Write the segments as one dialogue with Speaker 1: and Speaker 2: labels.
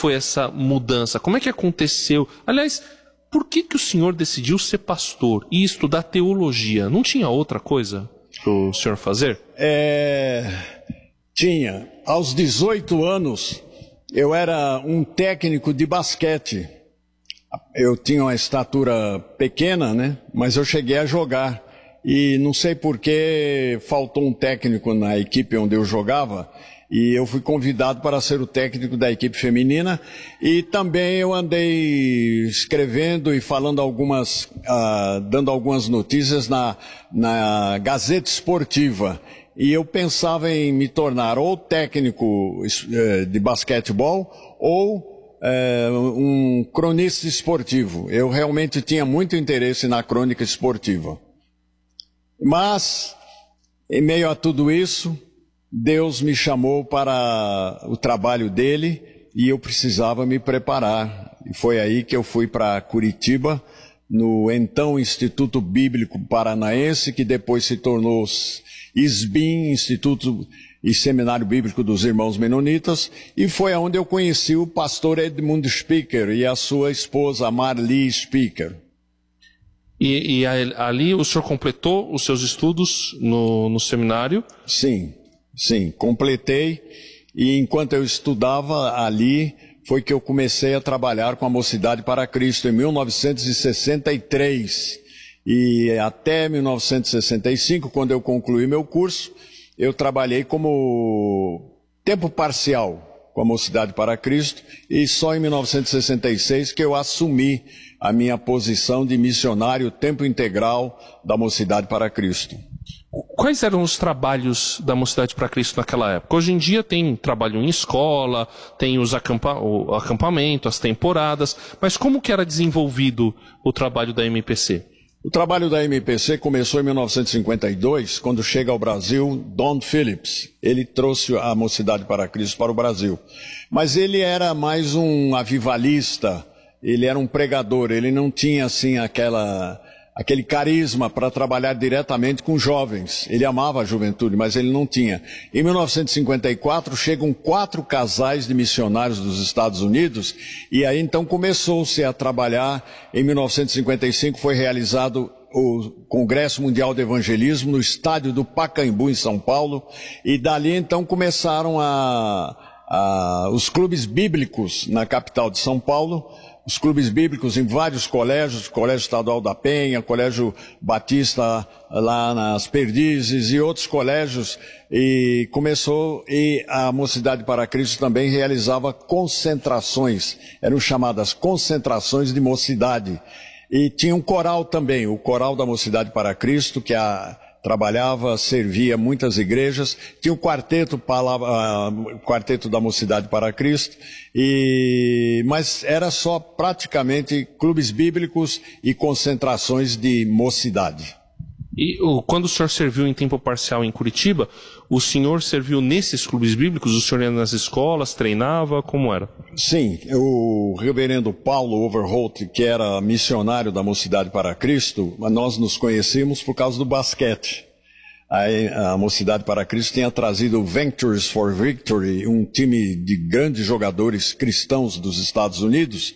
Speaker 1: foi essa mudança? Como é que aconteceu? Aliás, por que o senhor decidiu ser pastor e estudar teologia? Não tinha outra coisa para o senhor fazer?
Speaker 2: Tinha. Aos 18 anos, eu era um técnico de basquete. Eu tinha uma estatura pequena, né? Mas eu cheguei a jogar. E não sei por que faltou um técnico na equipe onde eu jogava. E eu fui convidado para ser o técnico da equipe feminina. E também eu andei escrevendo e falando dando algumas notícias na Gazeta Esportiva. E eu pensava em me tornar ou técnico de basquetebol ou um cronista esportivo. Eu realmente tinha muito interesse na crônica esportiva. Mas, em meio a tudo isso, Deus me chamou para o trabalho dele e eu precisava me preparar. E foi aí que eu fui para Curitiba, no então Instituto Bíblico Paranaense, que depois se tornou ISBIM, Instituto e Seminário Bíblico dos Irmãos Menonitas, e foi onde eu conheci o pastor Edmund Speaker e a sua esposa Marli Speaker.
Speaker 1: E ali o senhor completou os seus estudos no seminário?
Speaker 2: Sim, completei. E enquanto eu estudava ali, foi que eu comecei a trabalhar com a Mocidade para Cristo em 1963. E até 1965, quando eu concluí meu curso, eu trabalhei como tempo parcial com a Mocidade para Cristo, e só em 1966 que eu assumi a minha posição de missionário tempo integral da Mocidade para Cristo.
Speaker 1: Quais eram os trabalhos da Mocidade para Cristo naquela época? Hoje em dia tem trabalho em escola, tem o acampamento, as temporadas, mas como que era desenvolvido o trabalho da MPC?
Speaker 2: O trabalho da MPC começou em 1952, quando chega ao Brasil Don Phillips. Ele trouxe a Mocidade para Cristo para o Brasil. Mas ele era mais um avivalista, ele era um pregador, ele não tinha assim aquele carisma para trabalhar diretamente com jovens. Ele amava a juventude, mas ele não tinha. Em 1954, chegam 4 casais de missionários dos Estados Unidos, e aí então começou-se a trabalhar. Em 1955 foi realizado o Congresso Mundial de Evangelismo no estádio do Pacaembu, em São Paulo, e dali então começaram os clubes bíblicos na capital de São Paulo. Os clubes bíblicos em vários colégios, Colégio Estadual da Penha, Colégio Batista lá nas Perdizes e outros colégios, e a Mocidade para Cristo também realizava concentrações, eram chamadas concentrações de mocidade. E tinha um coral também, o coral da Mocidade para Cristo, que trabalhava, servia muitas igrejas. Tinha o quarteto da Mocidade para Cristo, mas era só praticamente clubes bíblicos e concentrações de mocidade.
Speaker 1: E quando o senhor serviu em tempo parcial em Curitiba, o senhor serviu nesses clubes bíblicos? O senhor ia nas escolas, treinava, como era? Sim,
Speaker 2: o reverendo Paulo Overholt, que era missionário da Mocidade para Cristo, nós nos conhecíamos por causa do basquete. A Mocidade para Cristo tinha trazido o Ventures for Victory, um time de grandes jogadores cristãos dos Estados Unidos,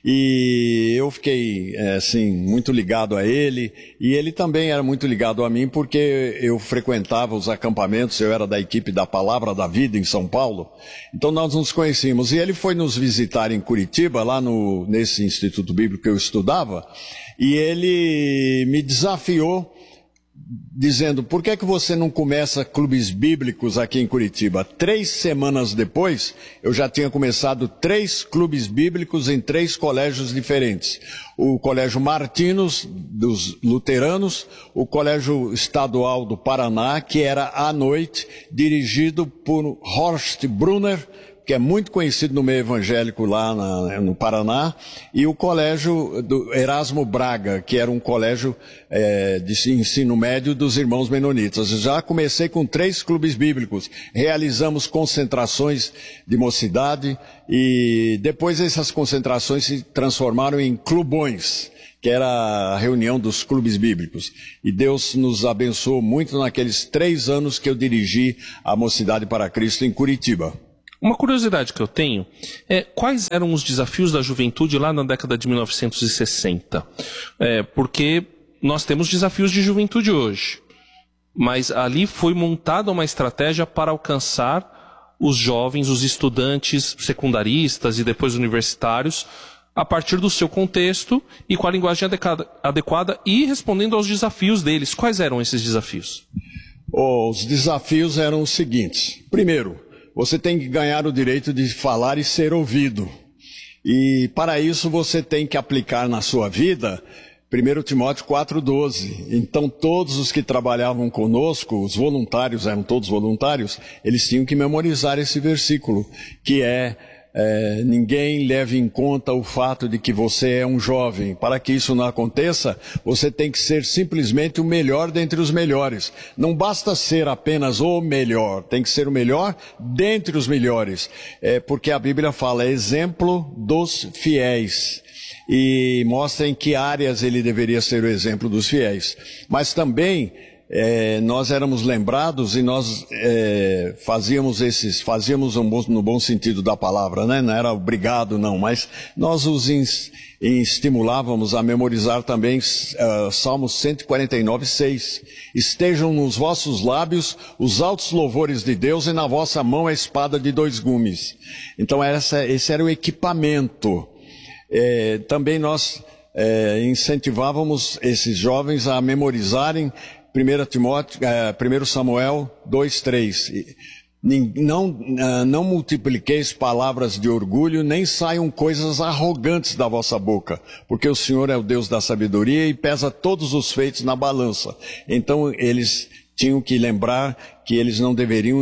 Speaker 2: e eu fiquei, muito ligado a ele, e ele também era muito ligado a mim, porque eu frequentava os acampamentos, eu era da equipe da Palavra da Vida em São Paulo, então nós nos conhecíamos, e ele foi nos visitar em Curitiba, lá nesse Instituto Bíblico que eu estudava, e ele me desafiou, dizendo: por que você não começa clubes bíblicos aqui em Curitiba? 3 semanas depois, eu já tinha começado 3 clubes bíblicos em 3 colégios diferentes. O Colégio Martinos, dos luteranos, o Colégio Estadual do Paraná, que era à noite, dirigido por Horst Brunner, que é muito conhecido no meio evangélico lá no Paraná, e o colégio do Erasmo Braga, que era um colégio de ensino médio dos irmãos menonitas. Já comecei com 3 clubes bíblicos, realizamos concentrações de mocidade, e depois essas concentrações se transformaram em clubões, que era a reunião dos clubes bíblicos. E Deus nos abençoou muito naqueles 3 anos que eu dirigi a Mocidade para Cristo em Curitiba.
Speaker 1: Uma curiosidade que eu tenho é quais eram os desafios da juventude lá na década de 1960? Porque nós temos desafios de juventude hoje, mas ali foi montada uma estratégia para alcançar os jovens, os estudantes secundaristas e depois universitários, a partir do seu contexto e com a linguagem adequada e respondendo aos desafios deles. Quais eram esses desafios?
Speaker 2: Os desafios eram os seguintes. Primeiro, você tem que ganhar o direito de falar e ser ouvido. E para isso você tem que aplicar na sua vida 1 Timóteo 4,12. Então todos os que trabalhavam conosco, os voluntários, eram todos voluntários, eles tinham que memorizar esse versículo, que ninguém leve em conta o fato de que você é um jovem. Para que isso não aconteça, você tem que ser simplesmente o melhor dentre os melhores. Não basta ser apenas o melhor, tem que ser o melhor dentre os melhores. Porque a Bíblia fala exemplo dos fiéis. E mostra em que áreas ele deveria ser o exemplo dos fiéis. Mas também nós éramos lembrados e nós fazíamos no bom sentido da palavra, né? Não era obrigado não, mas nós os estimulávamos a memorizar também Salmos 149:6. Estejam nos vossos lábios os altos louvores de Deus e na vossa mão a espada de 2 gumes. Então esse era o equipamento. Também nós incentivávamos esses jovens a memorizarem 1 Samuel 2:3. Não multipliqueis palavras de orgulho, nem saiam coisas arrogantes da vossa boca, porque o Senhor é o Deus da sabedoria e pesa todos os feitos na balança. Então eles tinham que lembrar que eles não deveriam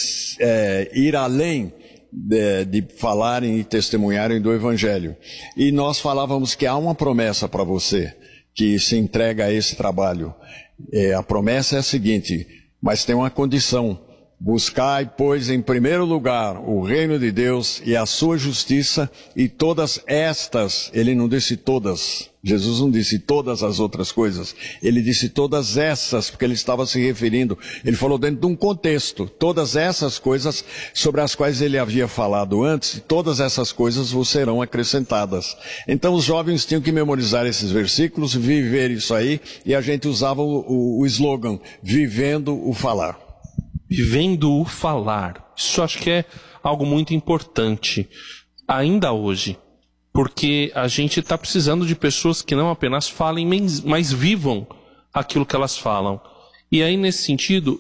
Speaker 2: ir além de falarem e testemunharem do Evangelho. E nós falávamos que há uma promessa para você que se entrega a esse trabalho. A promessa é a seguinte, mas tem uma condição: buscai, pois, em primeiro lugar o reino de Deus e a sua justiça, e todas estas, ele não disse todas, Jesus não disse todas as outras coisas, ele disse todas essas, porque ele estava se referindo, ele falou dentro de um contexto, todas essas coisas sobre as quais ele havia falado antes, todas essas coisas vos serão acrescentadas. Então os jovens tinham que memorizar esses versículos, viver isso aí, e a gente usava o slogan, vivendo o falar.
Speaker 1: Vivendo o falar. Isso acho que é algo muito importante, ainda hoje. Porque a gente está precisando de pessoas que não apenas falem, mas vivam aquilo que elas falam. E aí, nesse sentido,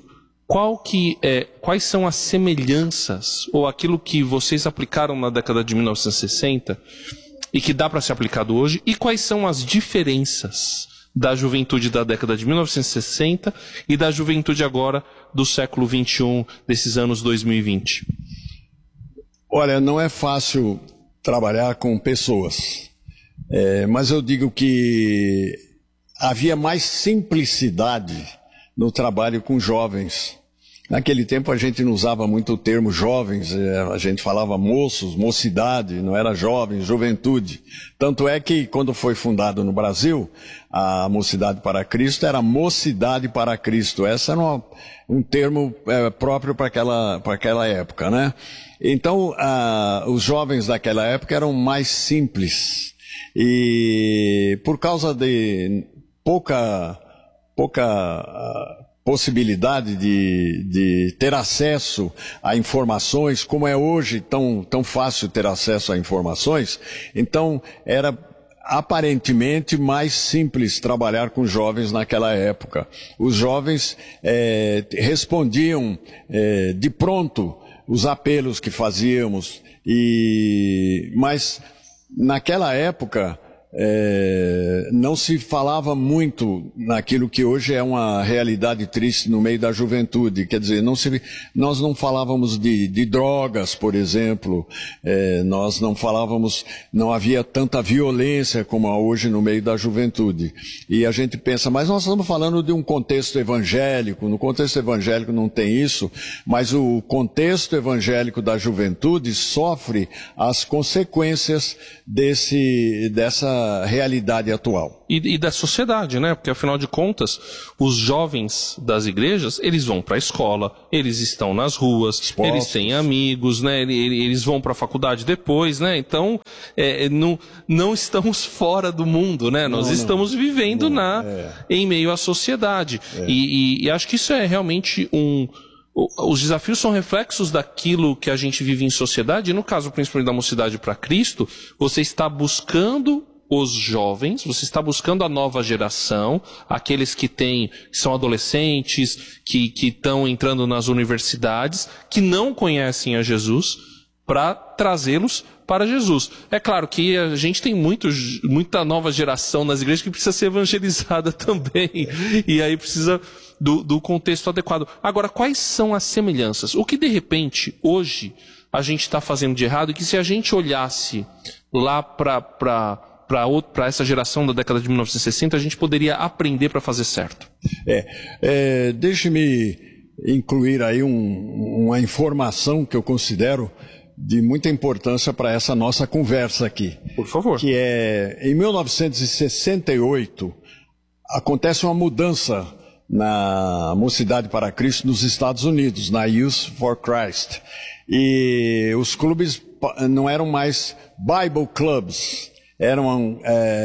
Speaker 1: quais são as semelhanças, ou aquilo que vocês aplicaram na década de 1960, e que dá para ser aplicado hoje, e quais são as diferenças da juventude da década de 1960 e da juventude agora do século XXI, desses anos 2020?
Speaker 2: Olha, não é fácil trabalhar com pessoas, mas eu digo que havia mais simplicidade no trabalho com jovens. Naquele tempo a gente não usava muito o termo jovens, a gente falava moços, mocidade, não era jovens, juventude. Tanto é que quando foi fundado no Brasil, a Mocidade para Cristo era Mocidade para Cristo. Esse era um termo próprio para aquela época, né? Então, os jovens daquela época eram mais simples. E por causa de pouca possibilidade de ter acesso a informações, como é hoje tão fácil ter acesso a informações, então era aparentemente mais simples trabalhar com jovens naquela época. Os jovens respondiam de pronto os apelos que fazíamos, mas naquela época não se falava muito naquilo que hoje é uma realidade triste no meio da juventude. Quer dizer, nós não falávamos de drogas, por exemplo, nós não havia tanta violência como há hoje no meio da juventude. E a gente pensa, mas nós estamos falando de um contexto evangélico, no contexto evangélico não tem isso, mas o contexto evangélico da juventude sofre as consequências dessa nossa realidade atual.
Speaker 1: E da sociedade, né? Porque, afinal de contas, os jovens das igrejas, eles vão para a escola, eles estão nas ruas,
Speaker 2: Expostos.
Speaker 1: Eles têm amigos, né? Eles vão para a faculdade depois, né? Então, não estamos fora do mundo, né? Nós estamos vivendo em meio à sociedade. E acho que isso é realmente os desafios são reflexos daquilo que a gente vive em sociedade, e no caso principalmente da Mocidade para Cristo, você está buscando os jovens, você está buscando a nova geração, aqueles que são adolescentes, que estão entrando nas universidades, que não conhecem a Jesus, para trazê-los para Jesus. É claro que a gente tem muita nova geração nas igrejas que precisa ser evangelizada também, e aí precisa do contexto adequado. Agora, quais são as semelhanças? O que de repente, hoje, a gente está fazendo de errado, e que se a gente olhasse lá para essa geração da década de 1960, a gente poderia aprender para fazer certo?
Speaker 2: Deixe-me incluir aí uma informação que eu considero de muita importância para essa nossa conversa aqui.
Speaker 1: Por favor.
Speaker 2: Que em 1968, acontece uma mudança na Mocidade para Cristo nos Estados Unidos, na Youth for Christ. E os clubes não eram mais Bible Clubs, eram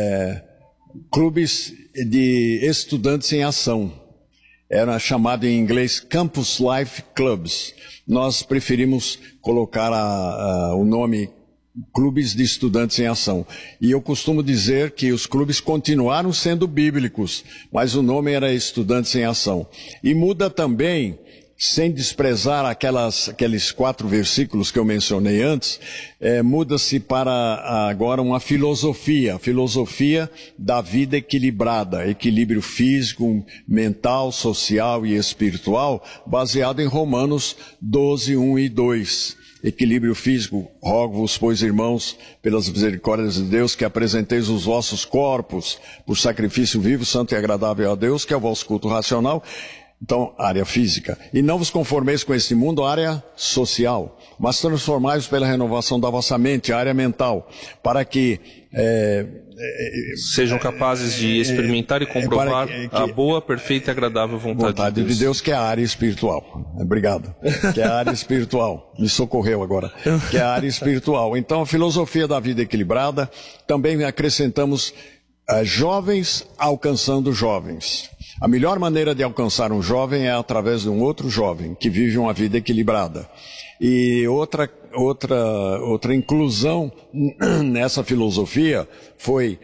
Speaker 2: clubes de estudantes em ação. Era chamado em inglês Campus Life Clubs. Nós preferimos colocar o nome Clubes de Estudantes em Ação. E eu costumo dizer que os clubes continuaram sendo bíblicos, mas o nome era Estudantes em Ação. E muda também, sem desprezar aqueles 4 versículos que eu mencionei antes, muda-se para agora uma filosofia, a filosofia da vida equilibrada, equilíbrio físico, mental, social e espiritual, baseado em Romanos 12, 1 e 2. Equilíbrio físico, rogo-vos, pois, irmãos, pelas misericórdias de Deus, que apresenteis os vossos corpos por sacrifício vivo, santo e agradável a Deus, que é o vosso culto racional. Então, área física. E não vos conformeis com este mundo, área social, mas transformai-vos pela renovação da vossa mente, área mental, para que
Speaker 1: sejam capazes de experimentar e comprovar a boa, perfeita e agradável vontade de Deus,
Speaker 2: que é a área espiritual. Obrigado. Que é a área espiritual. Me socorreu agora. Que é a área espiritual. Então, a filosofia da vida equilibrada, também acrescentamos jovens alcançando jovens. A melhor maneira de alcançar um jovem é através de um outro jovem que vive uma vida equilibrada. E outra inclusão nessa filosofia foi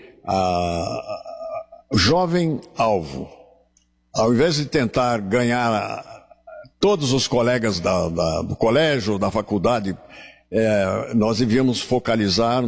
Speaker 2: o jovem alvo. Ao invés de tentar ganhar todos os colegas do colégio, da faculdade, nós devíamos focalizar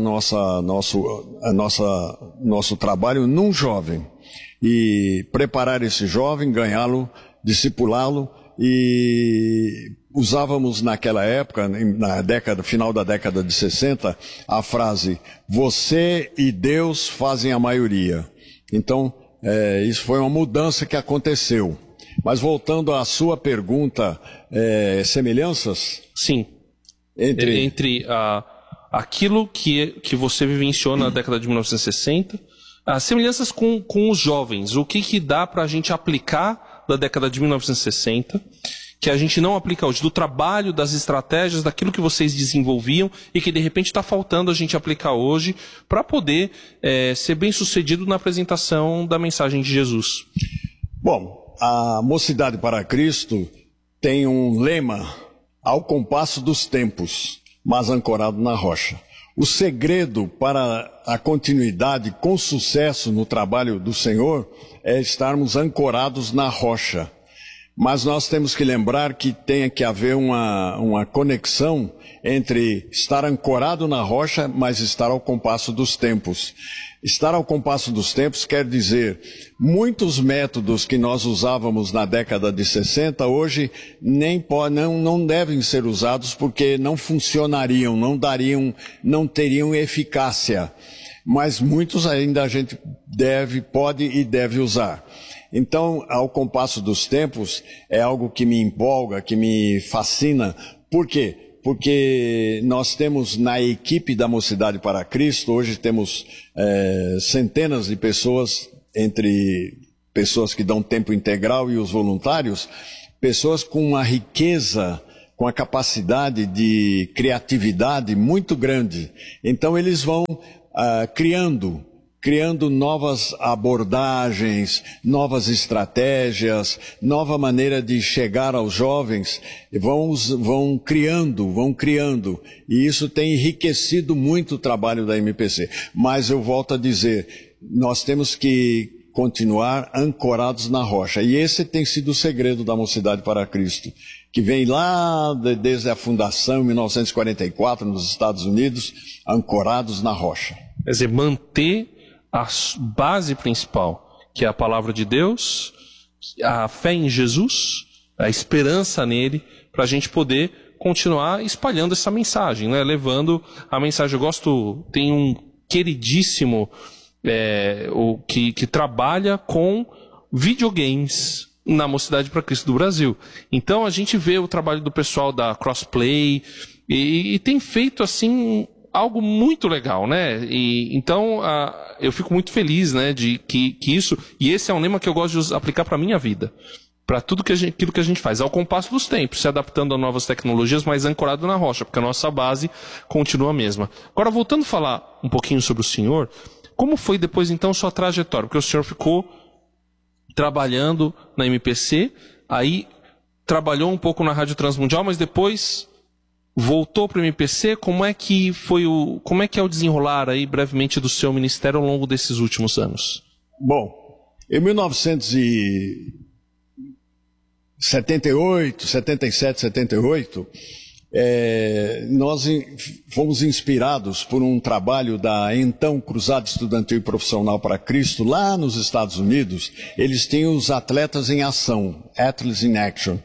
Speaker 2: nosso trabalho num jovem e preparar esse jovem, ganhá-lo, discipulá-lo. E usávamos naquela época, final da década de 60, a frase: você e Deus fazem a maioria. Então, isso foi uma mudança que aconteceu. Mas voltando à sua pergunta, semelhanças?
Speaker 1: Sim. Entre aquilo que você vivenciou na década de 1960, as semelhanças com os jovens, o que dá para a gente aplicar da década de 1960, que a gente não aplica hoje, do trabalho, das estratégias, daquilo que vocês desenvolviam e que de repente está faltando a gente aplicar hoje para poder ser bem sucedido na apresentação da mensagem de Jesus.
Speaker 2: Bom, a Mocidade para Cristo tem um lema: ao compasso dos tempos, mas ancorado na rocha. O segredo para a continuidade com sucesso no trabalho do Senhor é estarmos ancorados na rocha. Mas nós temos que lembrar que tem que haver uma conexão entre estar ancorado na rocha, mas estar ao compasso dos tempos. Estar ao compasso dos tempos quer dizer, muitos métodos que nós usávamos na década de 60, hoje não devem ser usados porque não funcionariam, não teriam eficácia. Mas muitos ainda a gente pode e deve usar. Então, ao compasso dos tempos, é algo que me empolga, que me fascina. Por quê? porque nós temos na equipe da Mocidade para Cristo, hoje temos centenas de pessoas, entre pessoas que dão tempo integral e os voluntários, pessoas com uma riqueza, com a capacidade de criatividade muito grande. Então eles vão criando novas abordagens, novas estratégias, nova maneira de chegar aos jovens, vão criando, e isso tem enriquecido muito o trabalho da MPC. Mas eu volto a dizer, nós temos que continuar ancorados na rocha, e esse tem sido o segredo da Mocidade para Cristo, que vem lá desde a fundação em 1944 nos Estados Unidos, ancorados na rocha.
Speaker 1: Quer dizer, manter a base principal, que é a palavra de Deus, a fé em Jesus, a esperança nele, para a gente poder continuar espalhando essa mensagem, né? Levando a mensagem. Tem um queridíssimo que trabalha com videogames na Mocidade para Cristo do Brasil. Então a gente vê o trabalho do pessoal da Crossplay e tem feito assim algo muito legal, né? Então eu fico muito feliz, né, de que isso, e esse é um lema que eu gosto de aplicar para a minha vida, para tudo aquilo que a gente faz, ao compasso dos tempos, se adaptando a novas tecnologias, mas ancorado na rocha, porque a nossa base continua a mesma. Agora, voltando a falar um pouquinho sobre o senhor, como foi depois então sua trajetória? Porque o senhor ficou trabalhando na MPC, aí trabalhou um pouco na Rádio Transmundial, mas depois voltou para o MPC. Como é que é o desenrolar aí brevemente do seu ministério ao longo desses últimos anos?
Speaker 2: Bom, em 1978, 77, 78, nós fomos inspirados por um trabalho da então Cruzada Estudantil e Profissional para Cristo, lá nos Estados Unidos. Eles tinham os atletas em ação, Athletes in Action.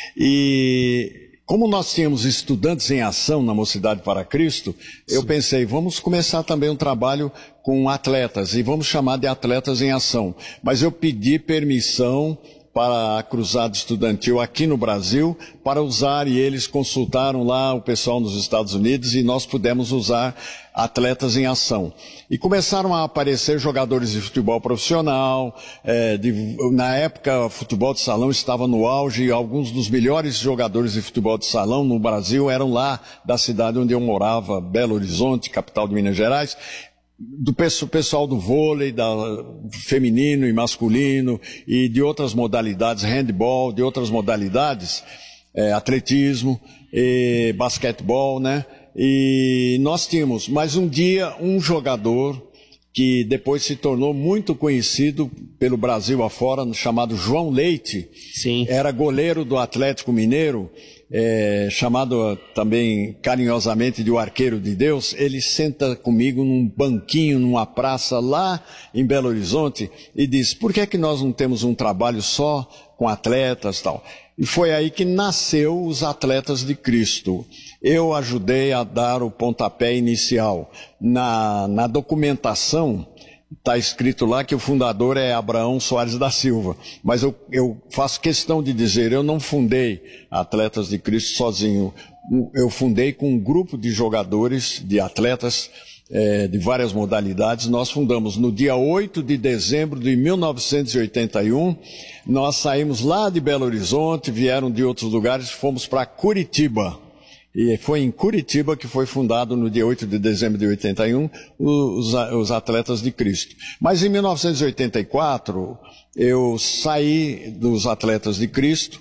Speaker 2: E como nós tínhamos estudantes em ação na Mocidade para Cristo, eu pensei, vamos começar também um trabalho com atletas, e vamos chamar de Atletas em Ação. Mas eu pedi permissão para a Cruzada Estudantil aqui no Brasil, para usar, e eles consultaram lá o pessoal nos Estados Unidos, e nós pudemos usar Atletas em Ação. E começaram a aparecer jogadores de futebol profissional, na época o futebol de salão estava no auge, e alguns dos melhores jogadores de futebol de salão no Brasil eram lá da cidade onde eu morava, Belo Horizonte, capital de Minas Gerais, do pessoal do vôlei, feminino e masculino, e de outras modalidades, handball, de outras modalidades, atletismo, basquetebol, né? E nós tínhamos, mas um dia, um jogador que depois se tornou muito conhecido pelo Brasil afora, chamado João Leite.
Speaker 1: Sim.
Speaker 2: Era goleiro do Atlético Mineiro, chamado também carinhosamente de o Arqueiro de Deus. Ele senta comigo num banquinho, numa praça lá em Belo Horizonte, e diz, por que é que nós não temos um trabalho só com atletas e tal? E foi aí que nasceu os Atletas de Cristo. Eu ajudei a dar o pontapé inicial. Na documentação, está escrito lá que o fundador é Abraão Soares da Silva. Mas eu faço questão de dizer, eu não fundei Atletas de Cristo sozinho. Eu fundei com um grupo de jogadores, de atletas, de várias modalidades. Nós fundamos no dia 8 de dezembro de 1981. Nós saímos lá de Belo Horizonte, vieram de outros lugares, fomos para Curitiba. E foi em Curitiba que foi fundado, no dia 8 de dezembro de 81, os Atletas de Cristo. Mas em 1984, eu saí dos Atletas de Cristo,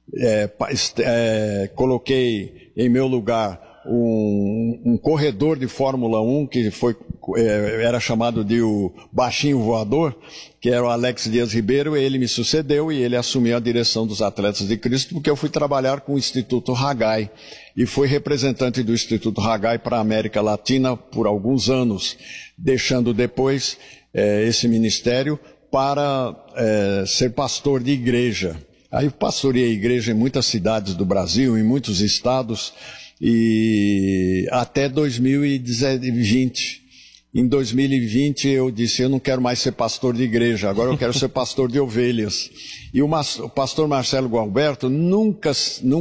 Speaker 2: coloquei em meu lugar um corredor de Fórmula 1, que era chamado de o baixinho voador, que era o Alex Dias Ribeiro. Ele me sucedeu e ele assumiu a direção dos Atletas de Cristo, porque eu fui trabalhar com o Instituto Haggai, e fui representante do Instituto Haggai para a América Latina por alguns anos, deixando depois esse ministério para ser pastor de igreja. Aí eu pastoreei igreja em muitas cidades do Brasil, em muitos estados, e até 2020. Em 2020 eu disse, eu não quero mais ser pastor de igreja, agora eu quero ser pastor de ovelhas. E o pastor Marcelo Gualberto nunca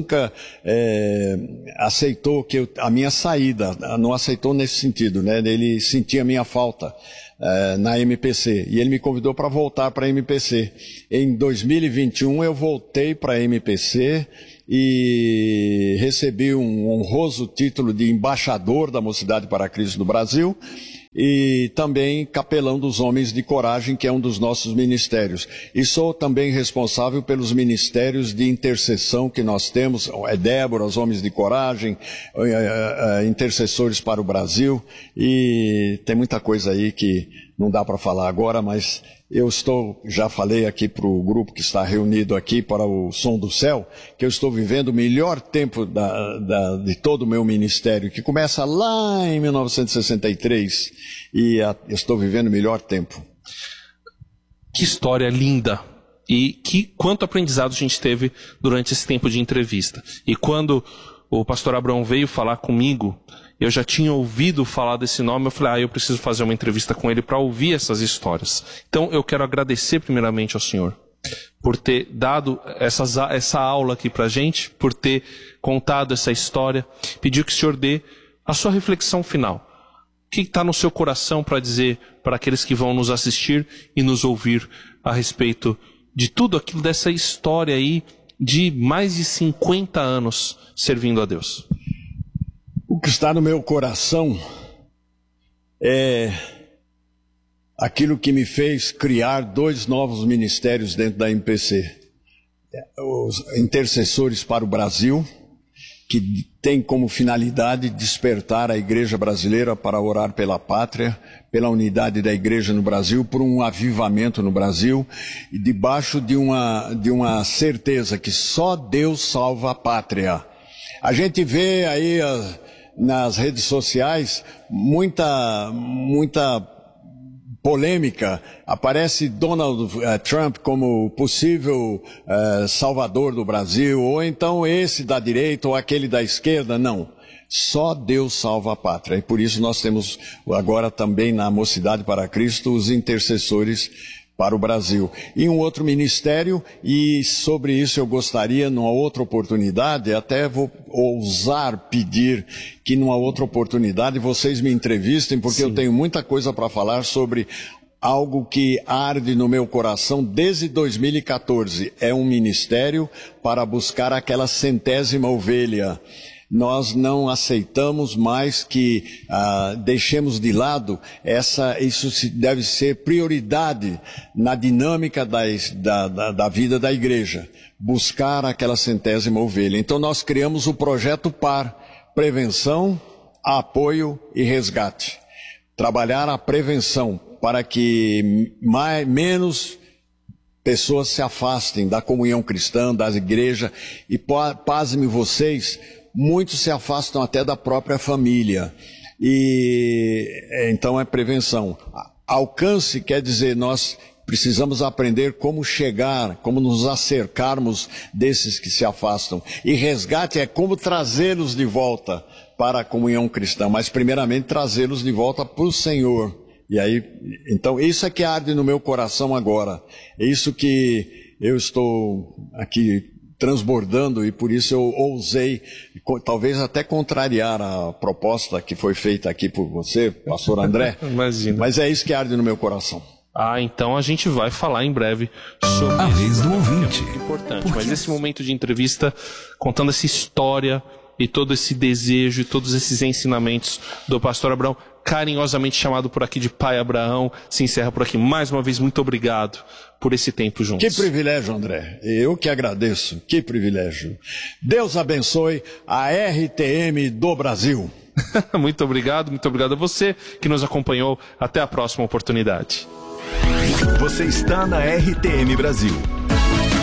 Speaker 2: aceitou a minha saída, não aceitou nesse sentido, né? Ele sentia a minha falta na MPC, e ele me convidou para voltar para a MPC. Em 2021 eu voltei para a MPC e recebi um honroso título de embaixador da Mocidade para Cristo no Brasil, e também capelão dos Homens de Coragem, que é um dos nossos ministérios. E sou também responsável pelos ministérios de intercessão que nós temos, Débora, os Homens de Coragem, intercessores para o Brasil, e tem muita coisa aí que não dá para falar agora, mas já falei aqui para o grupo que está reunido aqui para o Som do Céu, que eu estou vivendo o melhor tempo de todo o meu ministério, que começa lá em 1963, e eu estou vivendo o melhor tempo.
Speaker 1: Que história linda! E quanto aprendizado a gente teve durante esse tempo de entrevista. E quando o pastor Abraão veio falar comigo, eu já tinha ouvido falar desse nome, eu falei, eu preciso fazer uma entrevista com ele para ouvir essas histórias. Então eu quero agradecer primeiramente ao senhor por ter dado essa aula aqui pra gente, por ter contado essa história, pedir que o senhor dê a sua reflexão final. O que está no seu coração para dizer para aqueles que vão nos assistir e nos ouvir a respeito de tudo aquilo, dessa história aí de mais de 50 anos servindo a Deus?
Speaker 2: O que está no meu coração é aquilo que me fez criar 2 novos ministérios dentro da MPC. Os intercessores para o Brasil, que tem como finalidade despertar a igreja brasileira para orar pela pátria, pela unidade da igreja no Brasil, por um avivamento no Brasil, e debaixo de uma certeza que só Deus salva a pátria. A gente vê aí nas redes sociais muita polêmica. Aparece Donald Trump como possível salvador do Brasil, ou então esse da direita ou aquele da esquerda. Não, só Deus salva a pátria, e por isso nós temos agora também na Mocidade para Cristo os intercessores para o Brasil. E um outro ministério, e sobre isso eu gostaria, numa outra oportunidade, até vou ousar pedir que numa outra oportunidade vocês me entrevistem, porque eu tenho muita coisa para falar sobre algo que arde no meu coração desde 2014. É um ministério para buscar aquela 100ª ovelha. Nós não aceitamos mais que deixemos de lado isso deve ser prioridade na dinâmica da vida da igreja, buscar aquela 100ª ovelha. Então nós criamos o projeto PAR, Prevenção, Apoio e Resgate. Trabalhar a prevenção para que menos pessoas se afastem da comunhão cristã, da igreja, e pasme vocês, muitos se afastam até da própria família. E então é prevenção. Alcance quer dizer, nós precisamos aprender como nos acercarmos desses que se afastam. E resgate é como trazê-los de volta para a comunhão cristã, mas primeiramente trazê-los de volta para o Senhor. E aí, então isso é que arde no meu coração agora. É isso que eu estou aqui transbordando, e por isso eu ousei, talvez até contrariar a proposta que foi feita aqui por você, pastor André.
Speaker 1: Imagina.
Speaker 2: Mas é isso que arde no meu coração.
Speaker 1: Então a gente vai falar em breve sobre
Speaker 3: a vez do ouvinte.
Speaker 1: É muito importante. Mas esse momento de entrevista, contando essa história e todo esse desejo e todos esses ensinamentos do pastor Abraão, carinhosamente chamado por aqui de Pai Abraão, se encerra por aqui. Mais uma vez, muito obrigado por esse tempo juntos.
Speaker 2: Que privilégio, André. Eu que agradeço. Que privilégio. Deus abençoe a RTM do Brasil.
Speaker 1: Muito obrigado a você que nos acompanhou. Até a próxima oportunidade.
Speaker 3: Você está na RTM Brasil.